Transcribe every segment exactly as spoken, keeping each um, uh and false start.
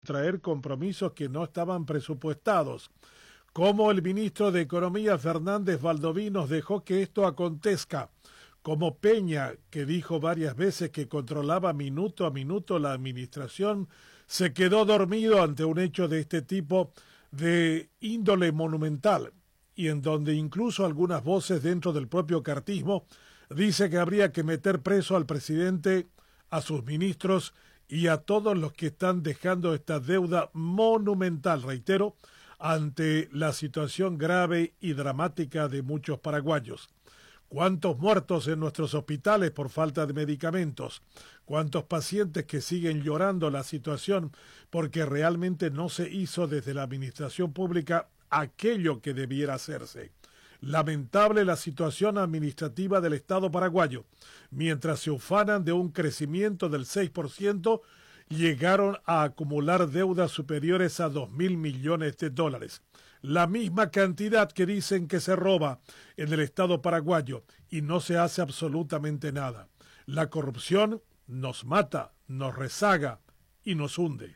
traer compromisos que no estaban presupuestados. Como el ministro de Economía Fernández Baldoví nos dejó que esto acontezca, como Peña, que dijo varias veces que controlaba minuto a minuto la administración, se quedó dormido ante un hecho de este tipo de índole monumental, y en donde incluso algunas voces dentro del propio cartismo dice que habría que meter preso al presidente, a sus ministros y a todos los que están dejando esta deuda monumental, reitero, ante la situación grave y dramática de muchos paraguayos. ¿Cuántos muertos en nuestros hospitales por falta de medicamentos? ¿Cuántos pacientes que siguen llorando la situación porque realmente no se hizo desde la administración pública aquello que debiera hacerse? Lamentable la situación administrativa del Estado paraguayo. Mientras se ufanan de un crecimiento del seis por ciento, llegaron a acumular deudas superiores a dos mil millones de dólares. La misma cantidad que dicen que se roba en el Estado paraguayo y no se hace absolutamente nada. La corrupción nos mata, nos rezaga y nos hunde.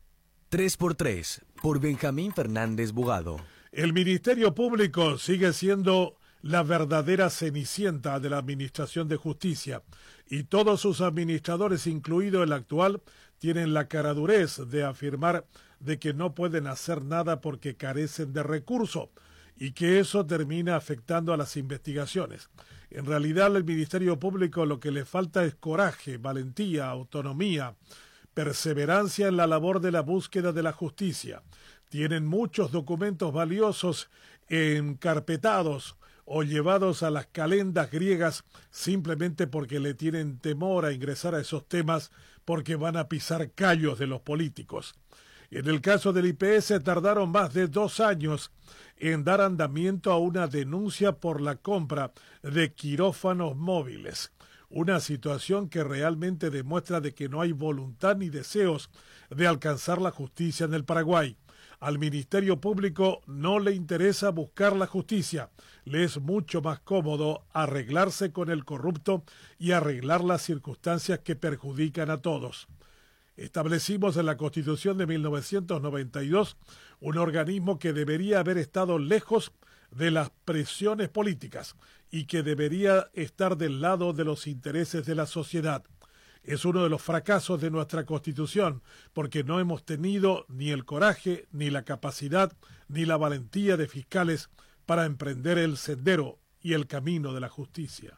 tres por tres, por Benjamín Fernández Bugado. El Ministerio Público sigue siendo la verdadera cenicienta de la Administración de Justicia, y todos sus administradores, incluido el actual, tienen la caradurez de afirmar de que no pueden hacer nada porque carecen de recursos, y que eso termina afectando a las investigaciones. En realidad, al Ministerio Público lo que le falta es coraje, valentía, autonomía, perseverancia en la labor de la búsqueda de la justicia. Tienen muchos documentos valiosos encarpetados o llevados a las calendas griegas simplemente porque le tienen temor a ingresar a esos temas porque van a pisar callos de los políticos. En el caso del I P S tardaron más de dos años en dar andamiento a una denuncia por la compra de quirófanos móviles. Una situación que realmente demuestra de que no hay voluntad ni deseos de alcanzar la justicia en el Paraguay. Al Ministerio Público no le interesa buscar la justicia, le es mucho más cómodo arreglarse con el corrupto y arreglar las circunstancias que perjudican a todos. Establecimos en la Constitución de mil novecientos noventa y dos un organismo que debería haber estado lejos de las presiones políticas y que debería estar del lado de los intereses de la sociedad. Es uno de los fracasos de nuestra Constitución, porque no hemos tenido ni el coraje, ni la capacidad, ni la valentía de fiscales para emprender el sendero y el camino de la justicia.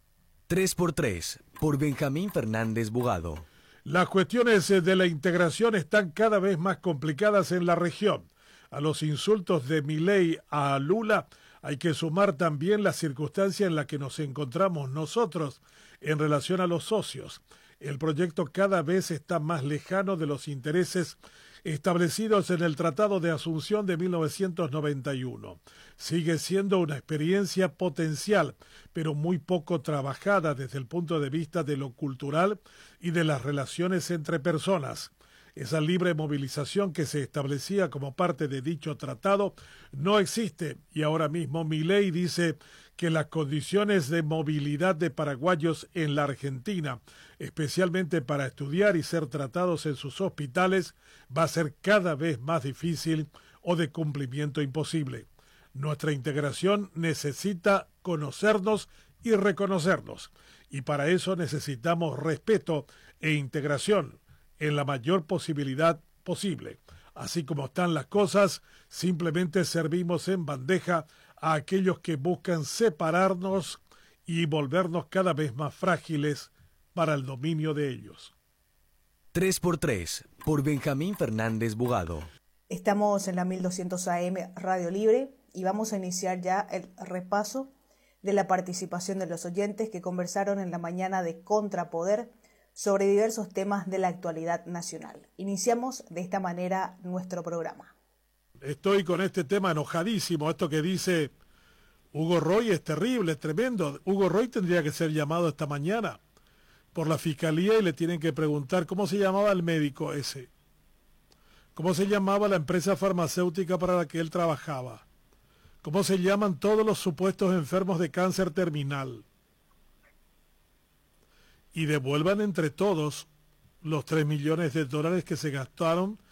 tres por tres, por Benjamín Fernández Bugado. Las cuestiones de la integración están cada vez más complicadas en la región. A los insultos de Milei a Lula hay que sumar también la circunstancia en la que nos encontramos nosotros en relación a los socios. El proyecto cada vez está más lejano de los intereses establecidos en el Tratado de Asunción de mil novecientos noventa y uno. Sigue siendo una experiencia potencial, pero muy poco trabajada desde el punto de vista de lo cultural y de las relaciones entre personas. Esa libre movilización que se establecía como parte de dicho tratado no existe, y ahora mismo Milei dice que las condiciones de movilidad de paraguayos en la Argentina, especialmente para estudiar y ser tratados en sus hospitales, va a ser cada vez más difícil o de cumplimiento imposible. Nuestra integración necesita conocernos y reconocernos, y para eso necesitamos respeto e integración en la mayor posibilidad posible. Así como están las cosas, simplemente servimos en bandeja a aquellos que buscan separarnos y volvernos cada vez más frágiles para el dominio de ellos. tres por tres, por Benjamín Fernández Bugado. Estamos en la mil doscientos A M Radio Libre y vamos a iniciar ya el repaso de la participación de los oyentes que conversaron en la mañana de Contrapoder sobre diversos temas de la actualidad nacional. Iniciamos de esta manera nuestro programa. Estoy con este tema enojadísimo. Esto que dice Hugo Roy es terrible, es tremendo. Hugo Roy tendría que ser llamado esta mañana por la fiscalía y le tienen que preguntar cómo se llamaba el médico ese, cómo se llamaba la empresa farmacéutica para la que él trabajaba, cómo se llaman todos los supuestos enfermos de cáncer terminal. Y devuelvan entre todos los tres millones de dólares que se gastaron